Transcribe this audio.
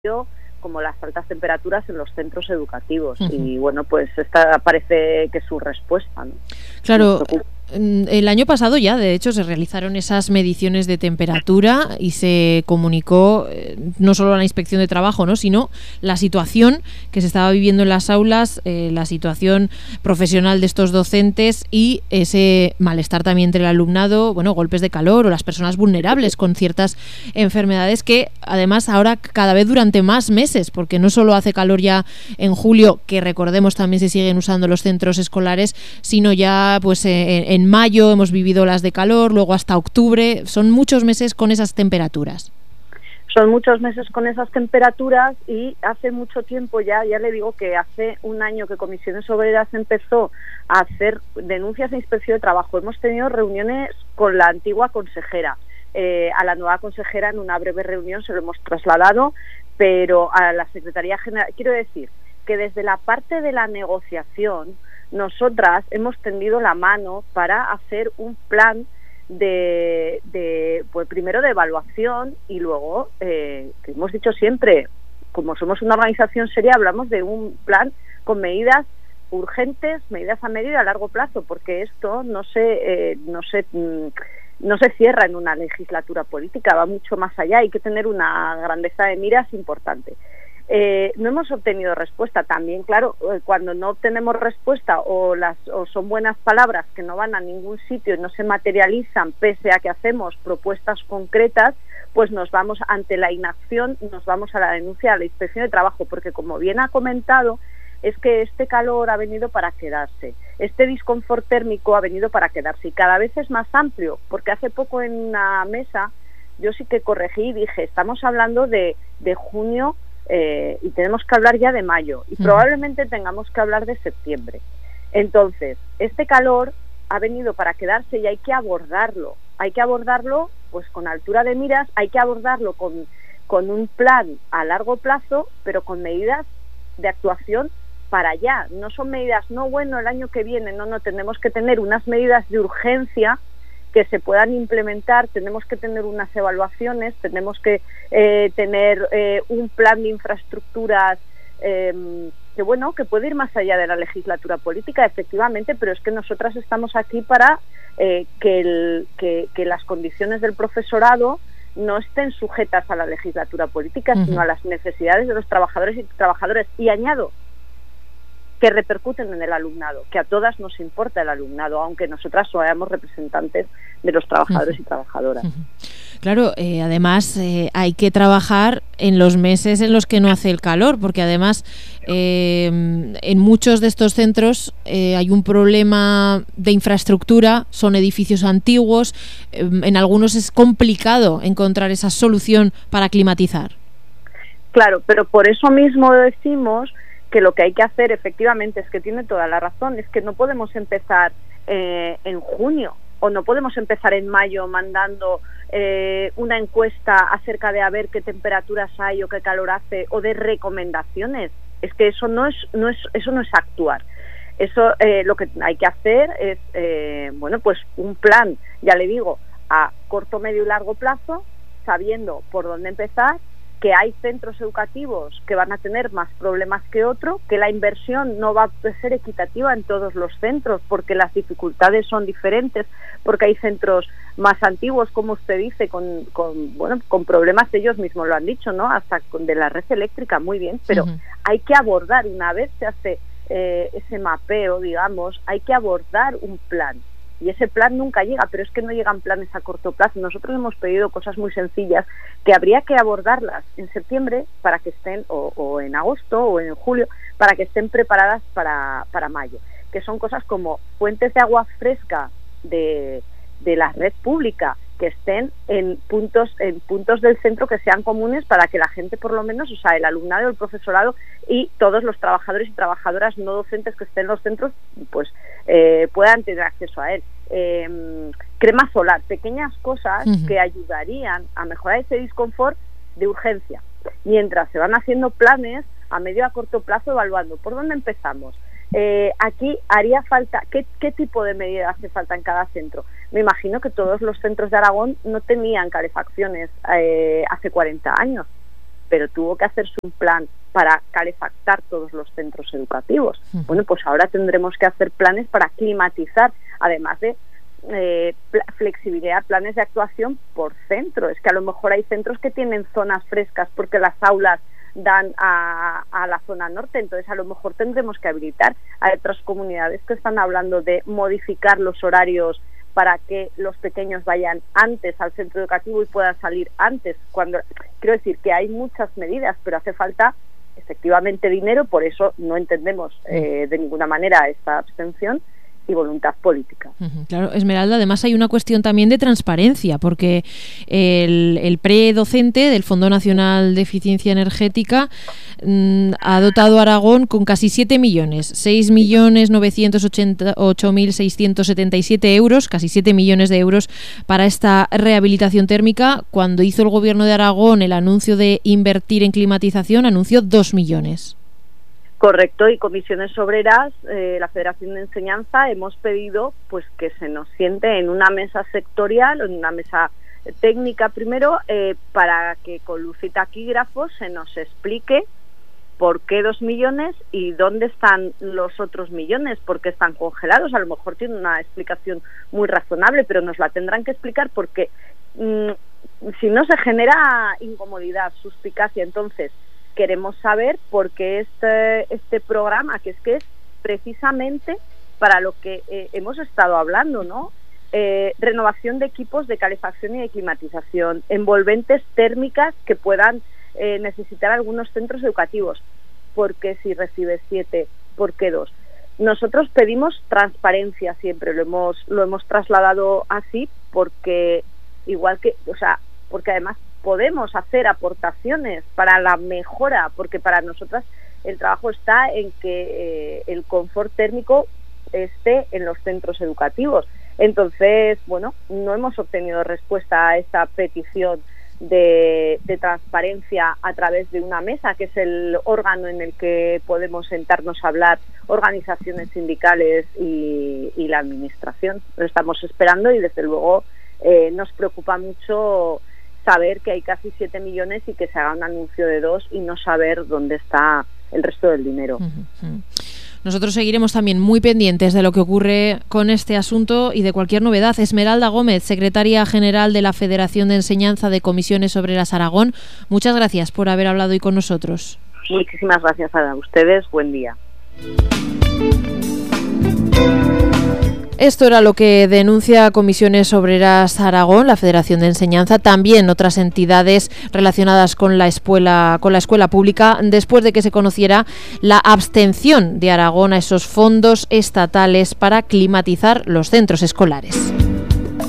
como las altas temperaturas en los centros educativos. Y bueno, pues esta parece que es su respuesta, ¿no? Claro, el año pasado ya, de hecho, se realizaron esas mediciones de temperatura y se comunicó no solo a la Inspección de Trabajo, ¿no?, sino la situación que se estaba viviendo en las aulas, la situación profesional de estos docentes y ese malestar también entre el alumnado, bueno, golpes de calor o las personas vulnerables con ciertas enfermedades que además ahora cada vez durante más meses, porque no solo hace calor ya en julio, que recordemos también se siguen usando los centros escolares, sino ya pues en mayo hemos vivido olas de calor, luego hasta octubre, son muchos meses con esas temperaturas. Son muchos meses con esas temperaturas y hace mucho tiempo ya le digo que hace un año que Comisiones Obreras empezó a hacer denuncias de Inspección de Trabajo. Hemos tenido reuniones con la antigua consejera, a la nueva consejera en una breve reunión se lo hemos trasladado, pero a la Secretaría General, quiero decir que desde la parte de la negociación nosotras hemos tendido la mano para hacer un plan pues primero de evaluación y luego, que hemos dicho siempre, como somos una organización seria, hablamos de un plan con medidas urgentes, medidas a medio y a largo plazo, porque esto no se cierra en una legislatura política, va mucho más allá, hay que tener una grandeza de miras importante. No hemos obtenido respuesta. También, claro, cuando no obtenemos respuesta o son buenas palabras que no van a ningún sitio y no se materializan pese a que hacemos propuestas concretas, pues nos vamos ante la inacción, nos vamos a la denuncia a la Inspección de Trabajo, porque como bien ha comentado, es que este calor ha venido para quedarse, este disconfort térmico ha venido para quedarse y cada vez es más amplio, porque hace poco en una mesa yo sí que corregí y dije, estamos hablando de junio, y tenemos que hablar ya de mayo y probablemente tengamos que hablar de septiembre. Entonces, este calor ha venido para quedarse y hay que abordarlo pues con altura de miras, hay que abordarlo con un plan a largo plazo, pero con medidas de actuación para allá. No son medidas, bueno, el año que viene, no, tenemos que tener unas medidas de urgencia que se puedan implementar, tenemos que tener unas evaluaciones, tenemos que tener un plan de infraestructuras que puede ir más allá de la legislatura política, efectivamente, pero es que nosotras estamos aquí para que las condiciones del profesorado no estén sujetas a la legislatura política, sino a las necesidades de los trabajadores y trabajadoras. Y añado, que repercuten en el alumnado, que a todas nos importa el alumnado, aunque nosotras seamos representantes de los trabajadores y trabajadoras. Claro, además hay que trabajar en los meses en los que no hace el calor, porque además en muchos de estos centros hay un problema de infraestructura, son edificios antiguos, en algunos es complicado encontrar esa solución para climatizar. Claro, pero por eso mismo decimos que lo que hay que hacer efectivamente es que tiene toda la razón, es que no podemos empezar en junio o no podemos empezar en mayo mandando una encuesta acerca de a ver qué temperaturas hay o qué calor hace o de recomendaciones. Es que eso no es actuar. Eso lo que hay que hacer es pues un plan, ya le digo, a corto, medio y largo plazo, sabiendo por dónde empezar, que hay centros educativos que van a tener más problemas que otros, que la inversión no va a ser equitativa en todos los centros, porque las dificultades son diferentes, porque hay centros más antiguos, como usted dice, con problemas, ellos mismos lo han dicho, ¿no? Hasta de la red eléctrica, muy bien, pero hay que abordar, una vez se hace ese mapeo, digamos, hay que abordar un plan. Y ese plan nunca llega, pero es que no llegan planes a corto plazo. Nosotros hemos pedido cosas muy sencillas que habría que abordarlas en septiembre para que estén, o en agosto o en julio, para que estén preparadas para mayo. Que son cosas como fuentes de agua fresca de la red pública, que estén en puntos del centro que sean comunes para que la gente, por lo menos, o sea, el alumnado, el profesorado y todos los trabajadores y trabajadoras no docentes que estén en los centros, pues puedan tener acceso a él. Crema solar, pequeñas cosas que ayudarían a mejorar ese disconfort de urgencia, mientras se van haciendo planes a medio y a corto plazo evaluando por dónde empezamos. Aquí haría falta, ¿qué tipo de medidas hace falta en cada centro? Me imagino que todos los centros de Aragón no tenían calefacciones hace 40 años. pero tuvo que hacerse un plan para calefactar todos los centros educativos. Bueno, pues ahora tendremos que hacer planes para climatizar, además de flexibilidad, planes de actuación por centro. Es que a lo mejor hay centros que tienen zonas frescas porque las aulas dan a la zona norte, entonces a lo mejor tendremos que habilitar. Hay otras comunidades que están hablando de modificar los horarios para que los pequeños vayan antes al centro educativo y puedan salir antes. Quiero decir que hay muchas medidas, pero hace falta efectivamente dinero, por eso no entendemos de ninguna manera esta abstención, y voluntad política. Claro, Esmeralda, además hay una cuestión también de transparencia, porque el predocente del Fondo Nacional de Eficiencia Energética ha dotado a Aragón con casi 7 millones, 6.988.677 euros, casi 7 millones de euros para esta rehabilitación térmica. Cuando hizo el Gobierno de Aragón el anuncio de invertir en climatización, anunció 2 millones. Correcto, y Comisiones Obreras, la Federación de Enseñanza, hemos pedido pues que se nos siente en una mesa sectorial o en una mesa técnica primero, para que con luz y taquígrafos se nos explique por qué 2 millones y dónde están los otros millones, por qué están congelados. A lo mejor tiene una explicación muy razonable, pero nos la tendrán que explicar, porque si no se genera incomodidad, suspicacia. Entonces queremos saber por qué este programa, que es precisamente para lo que hemos estado hablando, ¿no? Renovación de equipos de calefacción y de climatización, envolventes térmicas que puedan necesitar algunos centros educativos. ¿Por qué si recibes 7? ¿Por qué 2? Nosotros pedimos transparencia siempre, lo hemos trasladado así, porque porque además podemos hacer aportaciones para la mejora, porque para nosotras el trabajo está en que el confort térmico esté en los centros educativos. Entonces, bueno, no hemos obtenido respuesta a esta petición de transparencia a través de una mesa, que es el órgano en el que podemos sentarnos a hablar organizaciones sindicales y la administración. Lo estamos esperando y desde luego nos preocupa mucho saber que hay casi 7 millones y que se haga un anuncio de 2 y no saber dónde está el resto del dinero. Nosotros seguiremos también muy pendientes de lo que ocurre con este asunto y de cualquier novedad. Esmeralda Gómez, secretaria general de la Federación de Enseñanza de Comisiones Obreras Aragón, muchas gracias por haber hablado hoy con nosotros. Muchísimas gracias a ustedes. Buen día. Esto era lo que denuncia Comisiones Obreras Aragón, la Federación de Enseñanza, también otras entidades relacionadas con la escuela pública, después de que se conociera la abstención de Aragón a esos fondos estatales para climatizar los centros escolares.